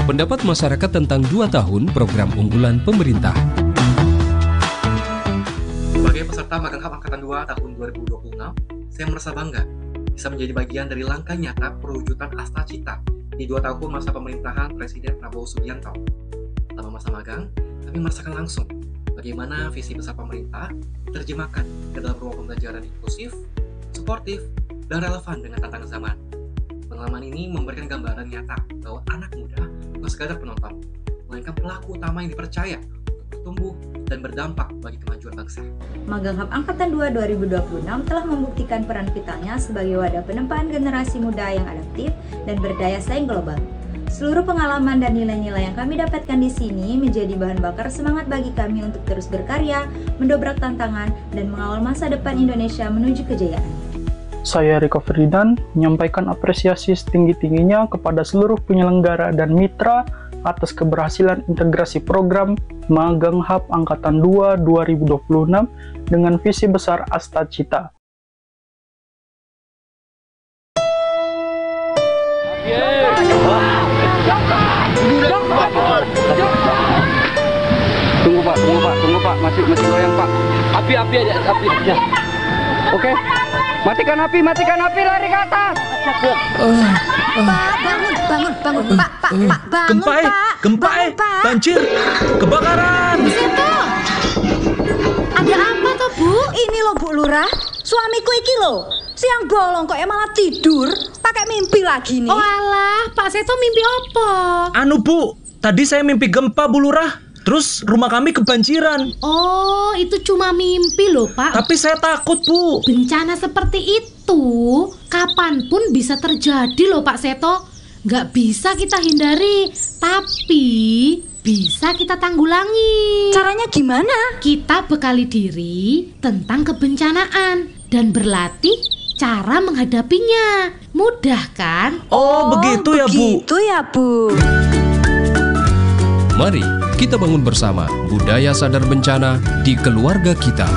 Pendapat masyarakat tentang 2 tahun program unggulan pemerintah. Sebagai peserta Magang Hub Angkatan 2 tahun 2026, saya merasa bangga bisa menjadi bagian dari langkah nyata perwujudan Astacita di 2 tahun masa pemerintahan Presiden Prabowo Subianto. Selama masa magang, kami merasakan langsung bagaimana visi besar pemerintah diterjemahkan ke dalam ruang pembelajaran inklusif, suportif, dan relevan dengan tantangan zaman. Pengalaman ini memberikan gambaran nyata bahwa anak muda bukan sekadar penonton, melainkan pelaku utama yang dipercaya untuk bertumbuh dan berdampak bagi kemajuan bangsa. Magang Hub Angkatan 2 2026 telah membuktikan peran vitalnya sebagai wadah penempaan generasi muda yang adaptif dan berdaya saing global. Seluruh pengalaman dan nilai-nilai yang kami dapatkan di sini menjadi bahan bakar semangat bagi kami untuk terus berkarya, mendobrak tantangan, dan mengawal masa depan Indonesia menuju kejayaan. Saya Riko Ferdinand menyampaikan apresiasi setinggi-tingginya kepada seluruh penyelenggara dan mitra atas keberhasilan integrasi program Magang Hub Angkatan 2 2026 dengan visi besar Astacita. Tunggu Pak, masih goyang Pak. Api aja. Oke. Matikan api, lari ke atas. Bangun, Pak, bangun, Gempa, banjir, kebakaran. Seto, ada apa toh Bu? Ini loh Bu Lurah, suamiku iki loh. Siang bolong kok malah tidur, pakai mimpi lagi nih. Oh alah, Pak Seto mimpi apa? Anu Bu, tadi saya mimpi gempa Bu Lurah. Terus rumah kami kebanjiran. Oh, itu cuma mimpi loh Pak. Tapi saya takut Bu. Bencana seperti itu kapanpun bisa terjadi loh Pak Seto. Nggak bisa kita hindari, tapi bisa kita tanggulangi. Caranya gimana? Kita bekali diri tentang kebencanaan dan berlatih cara menghadapinya. Mudah kan? Oh begitu ya Bu. Begitu ya Bu. Mari kita bangun bersama budaya sadar bencana di keluarga kita.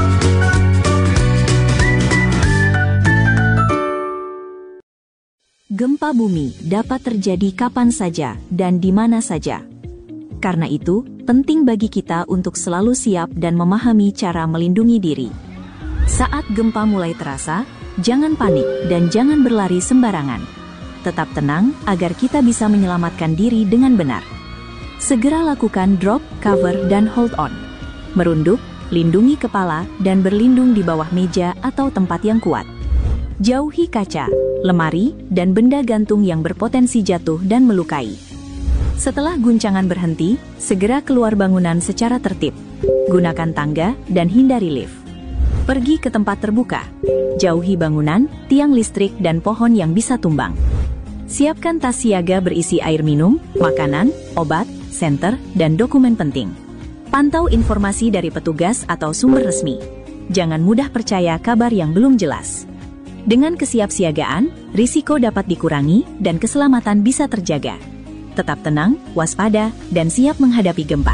Gempa bumi dapat terjadi kapan saja dan di mana saja. Karena itu, penting bagi kita untuk selalu siap dan memahami cara melindungi diri. Saat gempa mulai terasa, jangan panik dan jangan berlari sembarangan. Tetap tenang agar kita bisa menyelamatkan diri dengan benar. Segera lakukan drop, cover, dan hold on. Merunduk, lindungi kepala, dan berlindung di bawah meja atau tempat yang kuat. Jauhi kaca, lemari, dan benda gantung yang berpotensi jatuh dan melukai. Setelah guncangan berhenti, segera keluar bangunan secara tertib. Gunakan tangga dan hindari lift. Pergi ke tempat terbuka. Jauhi bangunan, tiang listrik, dan pohon yang bisa tumbang. Siapkan tas siaga berisi air minum, makanan, obat, senter, dan dokumen penting. Pantau informasi dari petugas atau sumber resmi. Jangan mudah percaya kabar yang belum jelas. Dengan kesiapsiagaan, risiko dapat dikurangi dan keselamatan bisa terjaga. Tetap tenang, waspada, dan siap menghadapi gempa.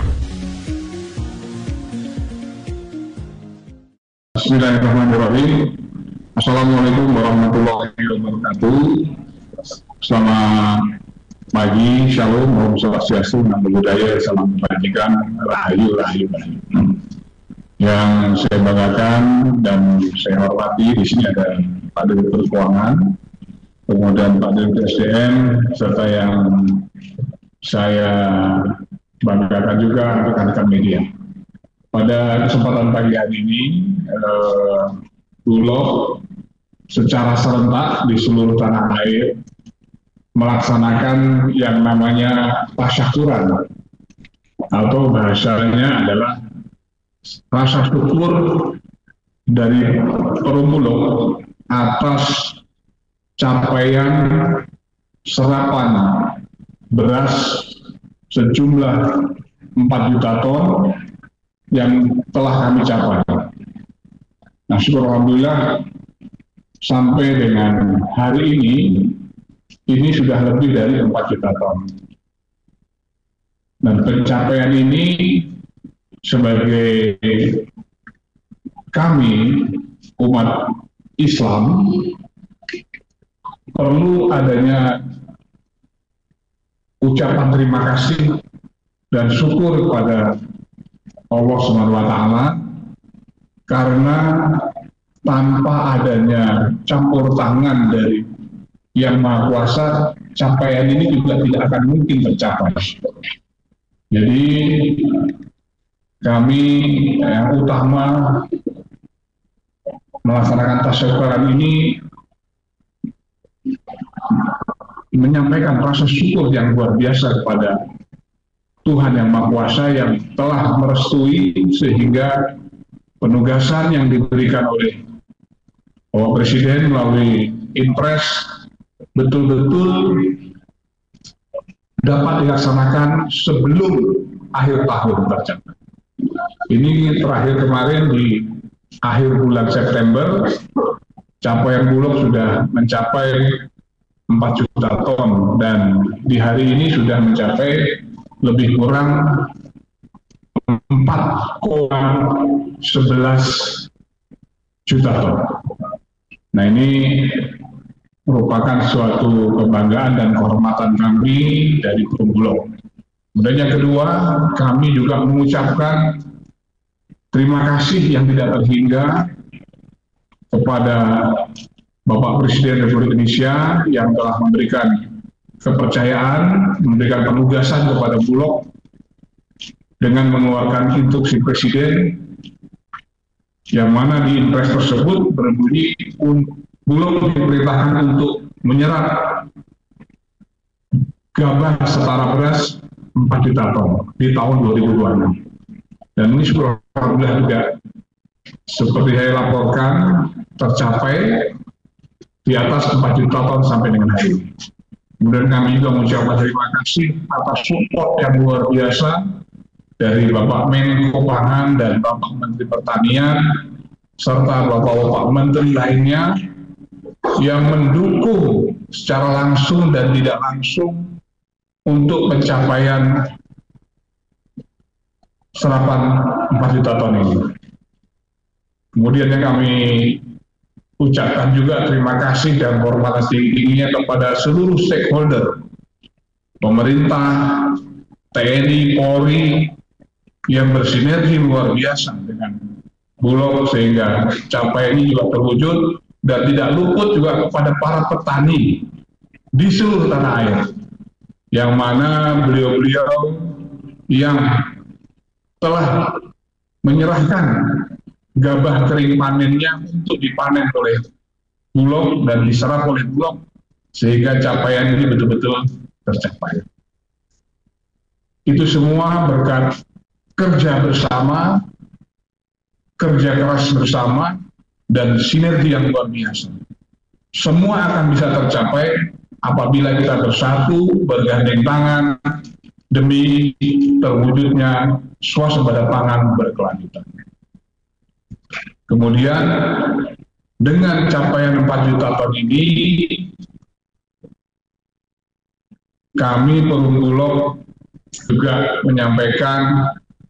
Bismillahirrahmanirrahim. Assalamualaikum warahmatullahi wabarakatuh. Selamat pagi, shalom, om swastiastu, namo buddhaya, salam kebajikan, rahayu. Yang saya banggakan dan saya hormati di sini ada Pak Direktur Keuangan, kemudian Pak Direktur SDM, serta yang saya banggakan juga rekan-rekan media. Pada kesempatan pagi hari ini, Bulog secara serentak di seluruh tanah air melaksanakan yang namanya tasyakuran, atau bahasanya adalah rasa syukur dari Perumulog atas capaian serapan beras sejumlah 4 juta ton yang telah kami capai. Nah, syukur alhamdulillah sampai dengan hari ini sudah lebih dari 4 juta ton. Dan pencapaian ini sebagai kami umat Islam perlu adanya ucapan terima kasih dan syukur kepada Allah SWT karena tanpa adanya campur tangan dari Yang Maha Kuasa, capaian ini juga tidak akan mungkin tercapai. Jadi kami yang utama melaksanakan tasyukuran ini menyampaikan rasa syukur yang luar biasa kepada Tuhan Yang Maha Kuasa yang telah merestui sehingga penugasan yang diberikan oleh Bapak Presiden melalui Impres betul-betul dapat dilaksanakan sebelum akhir tahun tercapai. Ini terakhir kemarin di akhir bulan September, capaian Bulog sudah mencapai 4 juta ton dan di hari ini sudah mencapai lebih kurang 4,11 juta ton. Nah, ini merupakan suatu kebanggaan dan kehormatan kami dari Bulog. Kemudian yang kedua, kami juga mengucapkan terima kasih yang tidak terhingga kepada Bapak Presiden Republik Indonesia yang telah memberikan kepercayaan, memberikan penugasan kepada Bulog dengan mengeluarkan instruksi Presiden yang mana di impres tersebut berbunyi Bulog diperintahkan untuk menyerap gabah setara beras 4 juta ton di tahun 2026. Dan ini alhamdulillah juga seperti saya laporkan tercapai di atas 4 juta ton sampai dengan hari ini. Kemudian kami juga mengucapkan terima kasih atas support yang luar biasa dari Bapak Menko Pangan dan Bapak Menteri Pertanian serta Bapak-Bapak Menteri lainnya yang mendukung secara langsung dan tidak langsung untuk pencapaian serapan 4 juta ton ini. Kemudian yang kami ucapkan juga terima kasih dan hormat tinggi-tingginya kepada seluruh stakeholder, pemerintah, TNI, Polri, yang bersinergi luar biasa dengan Bulog sehingga capaian ini juga terwujud, dan tidak luput juga kepada para petani di seluruh tanah air, yang mana beliau-beliau yang telah menyerahkan gabah kering panennya untuk dipanen oleh Bulog dan diserap oleh Bulog sehingga capaian ini betul-betul tercapai. Itu semua berkat kerja bersama, kerja keras bersama, dan sinergi yang luar biasa. Semua akan bisa tercapai apabila kita bersatu, bergandeng tangan, demi terwujudnya swasembada pangan berkelanjutan. Kemudian dengan capaian 4 juta ton ini, kami Perum Bulog juga menyampaikan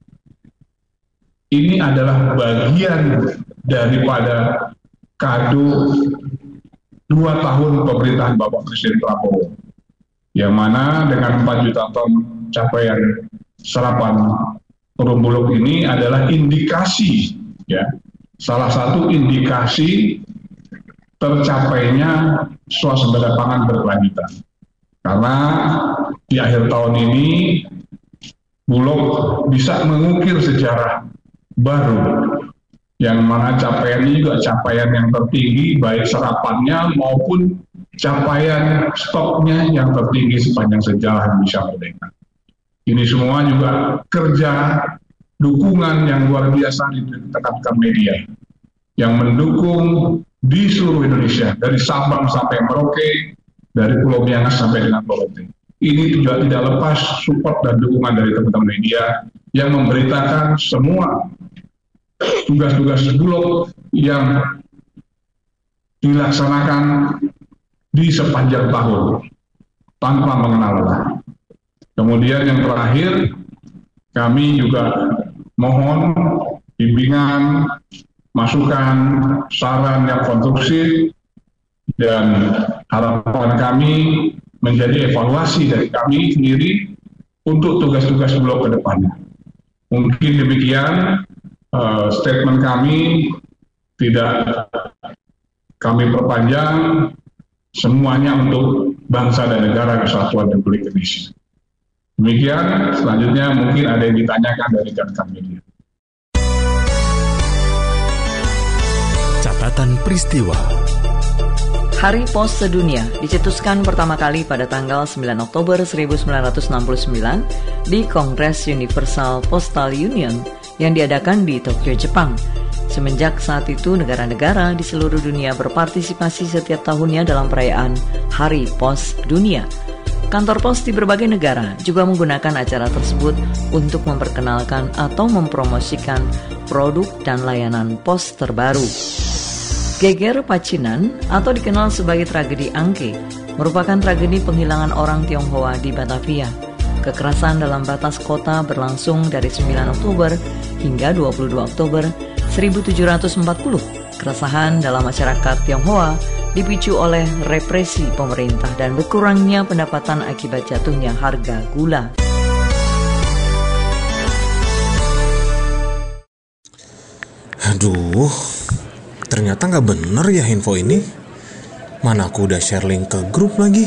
ini adalah bagian daripada kado 2 tahun pemerintahan Bapak Presiden Prabowo, yang mana dengan 4 juta ton capaian serapan Perum Bulog ini adalah indikasi, ya, salah satu indikasi tercapainya swasembada pangan berkelanjutan. Karena di akhir tahun ini Bulog bisa mengukir sejarah baru, yang mana capaian ini juga capaian yang tertinggi baik serapannya maupun capaian stoknya yang tertinggi sepanjang sejarah Indonesia Merdeka. Ini semua juga kerja dukungan yang luar biasa ditekankan media yang mendukung di seluruh Indonesia, dari Sabang sampai Merauke, dari Pulau Miangas sampai dengan Lolote. Ini juga tidak lepas support dan dukungan dari teman-teman media yang memberitakan semua tugas-tugas Bulog yang dilaksanakan di sepanjang tahun tanpa mengenal lelah. Kemudian yang terakhir, kami juga mohon bimbingan, masukan, saran yang konstruktif, dan harapan kami menjadi evaluasi dari kami sendiri untuk tugas-tugas Bulog ke depannya. Mungkin demikian statement kami, tidak kami perpanjang, semuanya untuk bangsa dan negara kesatuan Republik Indonesia. Demikian, selanjutnya mungkin ada yang ditanyakan dari rekan media. Catatan peristiwa. Hari Pos Sedunia dicetuskan pertama kali pada tanggal 9 Oktober 1969 di Kongres Universal Postal Union yang diadakan di Tokyo, Jepang. Semenjak saat itu, negara-negara di seluruh dunia berpartisipasi setiap tahunnya dalam perayaan Hari Pos Dunia. Kantor pos di berbagai negara juga menggunakan acara tersebut untuk memperkenalkan atau mempromosikan produk dan layanan pos terbaru. Geger Pacinan atau dikenal sebagai tragedi Angke merupakan tragedi penghilangan orang Tionghoa di Batavia. Kekerasan dalam batas kota berlangsung dari 9 Oktober hingga 22 Oktober 1740. Keresahan dalam masyarakat Tionghoa dipicu oleh represi pemerintah dan berkurangnya pendapatan akibat jatuhnya harga gula. Aduh, ternyata nggak bener ya info ini. Mana aku udah share link ke grup lagi.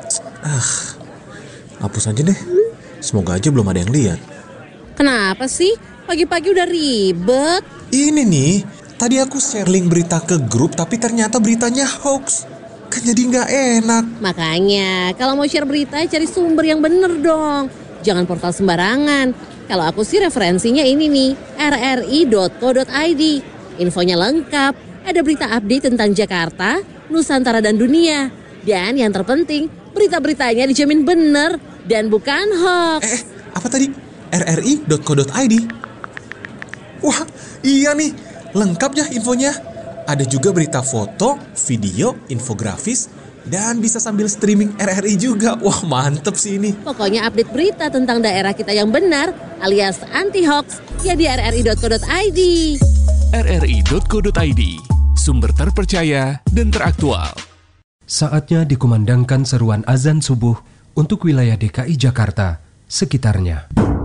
Hapus aja deh. Semoga aja belum ada yang lihat. Kenapa sih? Pagi-pagi udah ribet. Ini nih, tadi aku share link berita ke grup tapi ternyata beritanya hoax. Kan jadi nggak enak. Makanya, kalau mau share berita cari sumber yang bener dong. Jangan portal sembarangan. Kalau aku sih referensinya ini nih, rri.co.id. Infonya lengkap, ada berita update tentang Jakarta, Nusantara dan dunia. Dan yang terpenting, berita-beritanya dijamin bener dan bukan hoax. Apa tadi? rri.co.id? Wah, iya nih, lengkap ya infonya. Ada juga berita foto, video, infografis, dan bisa sambil streaming RRI juga. Wah, mantep sih ini. Pokoknya update berita tentang daerah kita yang benar alias anti-hoax ya di rri.co.id. rri.co.id, sumber terpercaya dan teraktual. Saatnya dikumandangkan seruan azan subuh untuk wilayah DKI Jakarta sekitarnya.